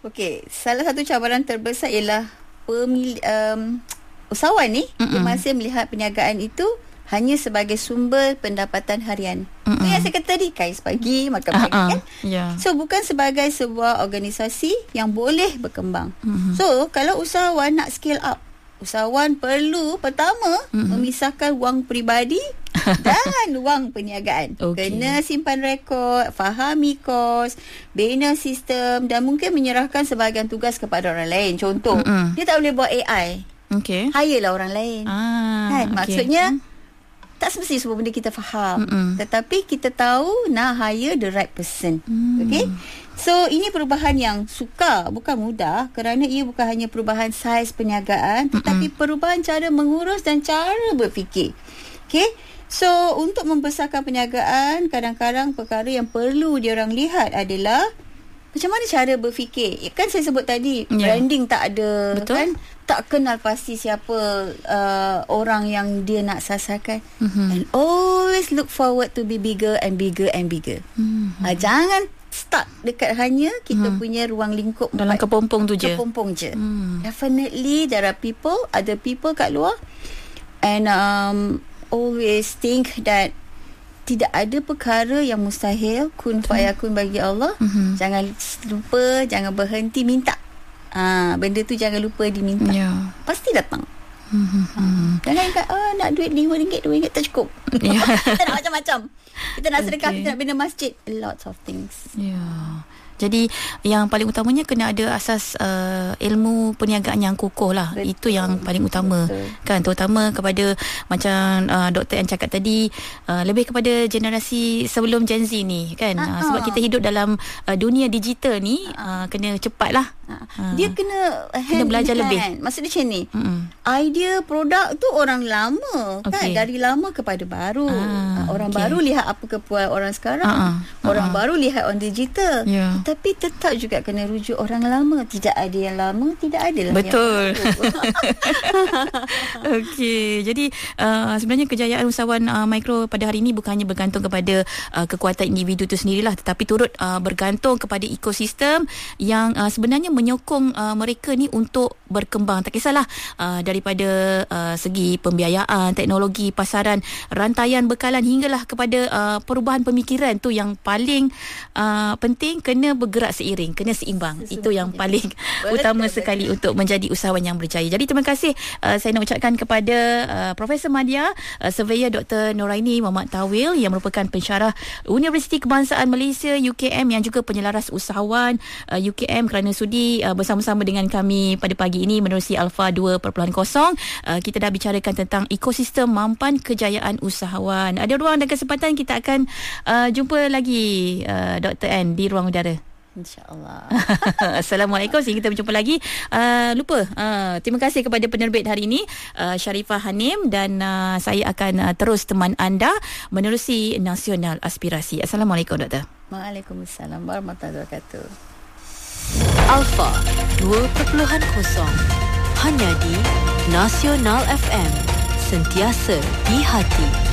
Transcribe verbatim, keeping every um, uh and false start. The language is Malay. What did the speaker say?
Okey, salah satu cabaran terbesar ialah pemilih um, usahawan ni dia masih melihat perniagaan itu hanya sebagai sumber pendapatan harian. Itu yang saya kata tadi, kais pagi, makan pagi uh-uh. kan. Yeah. So bukan sebagai sebuah organisasi yang boleh berkembang. Mm-hmm. So kalau usahawan nak scale up, usahawan perlu pertama mm-hmm. memisahkan wang peribadi dan wang perniagaan. Okay. Kena simpan rekod, fahami kos, bina sistem dan mungkin menyerahkan sebahagian tugas kepada orang lain. Contoh, mm-hmm. dia tak boleh buat A I. Okay. Hire lah orang lain. Ah, kan? Okay. Maksudnya tak semesti semua benda kita faham. Mm-mm. Tetapi kita tahu nak hire the right person. Mm. Okay. So ini perubahan yang sukar, bukan mudah, kerana ia bukan hanya perubahan saiz perniagaan, tetapi Mm-mm. perubahan cara mengurus dan cara berfikir. Okay. So untuk membesarkan perniagaan, kadang-kadang perkara yang perlu diorang lihat adalah macam mana cara berfikir. Kan saya sebut tadi, yeah. branding tak ada. Betul. Kan, tak kenal pasti siapa uh, orang yang dia nak sasarkan. Mm-hmm. And always look forward to be bigger and bigger and bigger. Mm-hmm. Uh, jangan stuck dekat hanya kita mm-hmm. punya ruang lingkup dalam kepompong tu je. Kepompong je. Mm. Definitely there are people, other people kat luar, and um, always think that tidak ada perkara yang mustahil. Kun fayakun bagi Allah. Mm-hmm. Jangan lupa, jangan berhenti minta. Ah, benda tu jangan lupa diminta. Yeah. Pasti datang. Mm-hmm. Ah, jangan ingat oh, nak duit lima ringgit, dua ringgit tak cukup. Yeah. Kita nak macam-macam. Kita nak sedekah, okay. kita nak bina masjid. Lots of things. Yeah. Jadi yang paling utamanya kena ada asas uh, ilmu perniagaan yang kukuh lah. Betul. Itu yang paling utama. Betul. Kan, terutama kepada macam uh, doktor yang cakap tadi, uh, lebih kepada generasi sebelum Gen Z ni kan. Uh, sebab kita hidup dalam uh, dunia digital ni, uh, kena cepat lah. Uh, dia kena kena belajar hand. lebih. Maksudnya macam ni, mm-mm. idea produk tu orang lama, okay. kan, dari lama kepada baru. uh, Orang okay. baru lihat apa kepuasan orang sekarang. uh-uh. Orang uh-uh. baru lihat on digital. Yeah. Tapi tetap juga kena rujuk orang lama. Tidak ada yang lama, tidak ada lah. Betul. Okey, jadi uh, sebenarnya kejayaan usahawan uh, mikro pada hari ini bukan hanya bergantung kepada uh, kekuatan individu itu sendirilah, tetapi turut uh, bergantung kepada ekosistem yang uh, sebenarnya menyokong uh, mereka ni untuk berkembang. Tak kisahlah uh, daripada uh, segi pembiayaan, teknologi, pasaran, rantaian bekalan hinggalah kepada uh, perubahan pemikiran tu yang paling uh, penting, kena bergerak seiring, kena seimbang. Sesungguhnya. Itu yang paling betul, utama betul. sekali untuk menjadi usahawan yang berjaya. Jadi terima kasih uh, saya nak ucapkan kepada uh, Profesor Madya, uh, Surveyor Doktor Noraini Muhammad Tawil yang merupakan pensyarah Universiti Kebangsaan Malaysia U K M yang juga penyelaras usahawan uh, U K M kerana sudi uh, bersama-sama dengan kami pada pagi ini menerusi Alpha dua titik kosong. Uh, kita dah bicarakan tentang ekosistem mampan kejayaan usahawan. Ada ruang dan kesempatan kita akan uh, jumpa lagi uh, Doktor Ann di ruang udara. InsyaAllah. Assalamualaikum. Sehingga kita berjumpa lagi. Uh, lupa, uh, terima kasih kepada penerbit hari ini, uh, Sharifah Hanim, dan uh, saya akan uh, terus teman anda menerusi Nasional Aspirasi. Assalamualaikum, Doktor. Waalaikumsalam warahmatullahi wabarakatuh. Alpha dua titik kosong hanya di Nasional F M, sentiasa di hati.